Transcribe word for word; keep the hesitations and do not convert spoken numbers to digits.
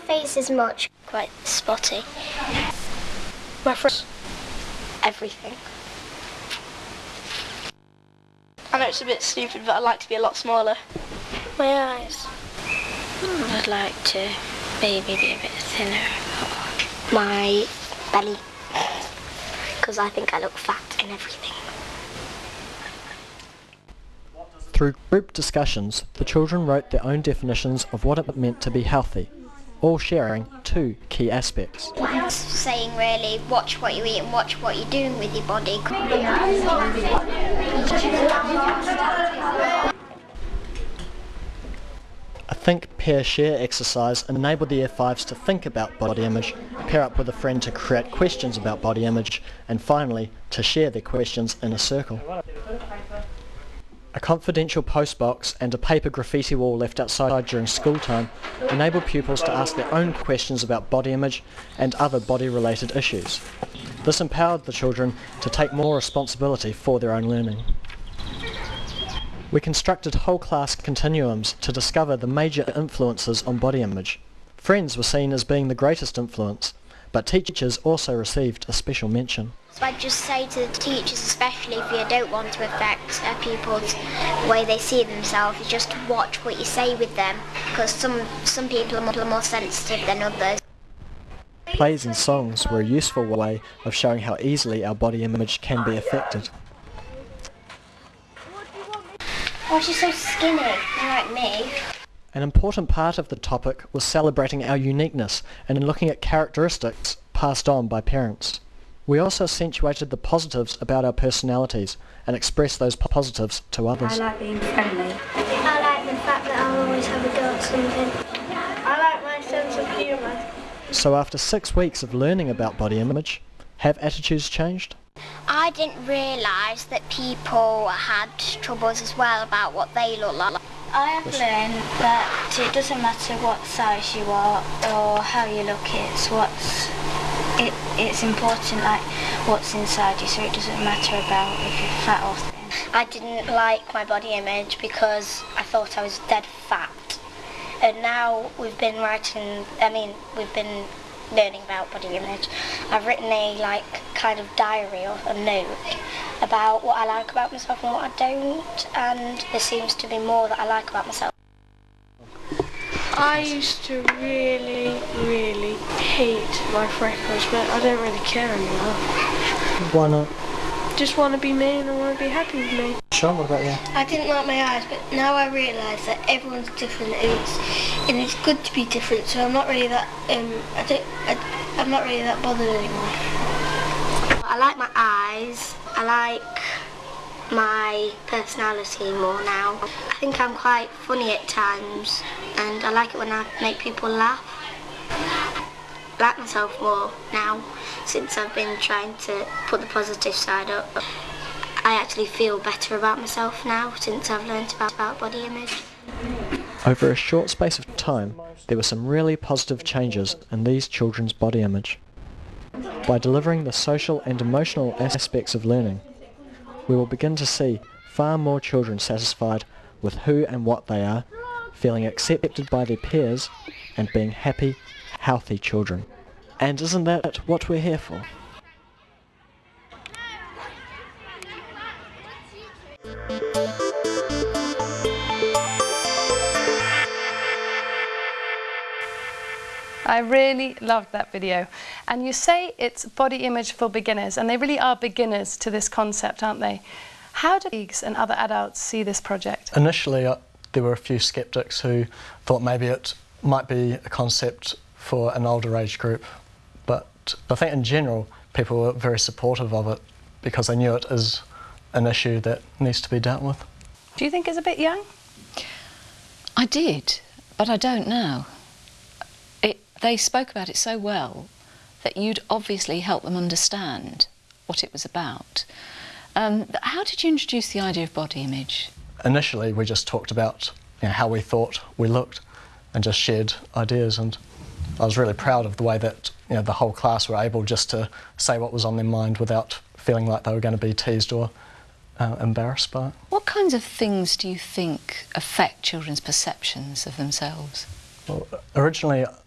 face as much. Quite spotty. My friends. Everything. I know it's a bit stupid, but I'd like to be a lot smaller. My eyes. I'd like to maybe be a bit thinner. My belly. Because I think I look fat in everything. Through group discussions, the children wrote their own definitions of what it meant to be healthy, all sharing two key aspects. Saying really, watch what you eat and watch what you're doing with your body. A think, pair, share exercise enabled the Year fives to think about body image, pair up with a friend to create questions about body image, and finally, to share their questions in a circle. A confidential postbox and a paper graffiti wall left outside during school time enabled pupils to ask their own questions about body image and other body-related issues. This empowered the children to take more responsibility for their own learning. We constructed whole class continuums to discover the major influences on body image. Friends were seen as being the greatest influence, but teachers also received a special mention. So I'd just say to the teachers, especially if you don't want to affect uh, people's way they see themselves, is just to watch what you say with them, because some, some people are more, more sensitive than others. Plays and songs were a useful way of showing how easily our body image can be affected. Oh, she's so skinny, you're like me. An important part of the topic was celebrating our uniqueness and in looking at characteristics passed on by parents. We also accentuated the positives about our personalities and expressed those positives to others. I like being friendly. I like the fact that I'll always have a go at something. I like my sense of humour. So after six weeks of learning about body image, have attitudes changed? I didn't realise that people had troubles as well about what they look like. I have learned that it doesn't matter what size you are or how you look, it's what's it, it's important like what's inside you, so it doesn't matter about if you're fat or thin. I didn't like my body image because I thought I was dead fat. And now we've been writing, I mean, we've been learning about body image. I've written a like kind of diary or a note about what I like about myself and what I don't, and there seems to be more that I like about myself. I used to really, really hate my freckles, but I don't really care anymore. Why not? Just want to be me and I want to be happy with me. Sean, what about you? I didn't like my eyes, but now I realise that everyone's different, and it's and it's good to be different. So I'm not really that um I don't I, I'm not really that bothered anymore. I like my eyes. I like my personality more now. I think I'm quite funny at times, and I like it when I make people laugh. I like myself more now since I've been trying to put the positive side up. I actually feel better about myself now since I've learned about, about body image. Over a short space of time, there were some really positive changes in these children's body image. By delivering the social and emotional aspects of learning, we will begin to see far more children satisfied with who and what they are, feeling accepted by their peers, and being happy, healthy children. And isn't that what we're here for? I really loved that video. And you say it's body image for beginners, and they really are beginners to this concept, aren't they? How do colleagues and other adults see this project? Initially, uh, there were a few sceptics who thought maybe it might be a concept for an older age group, but I think in general people were very supportive of it because they knew it is an issue that needs to be dealt with. Do you think it's a bit young? I did, but I don't now. It, they spoke about it so well that you'd obviously help them understand what it was about. Um, how did you introduce the idea of body image? Initially we just talked about you know, how we thought we looked and just shared ideas, and I was really proud of the way that you know, the whole class were able just to say what was on their mind without feeling like they were going to be teased or uh, embarrassed by it. What kinds of things do you think affect children's perceptions of themselves? Well, originally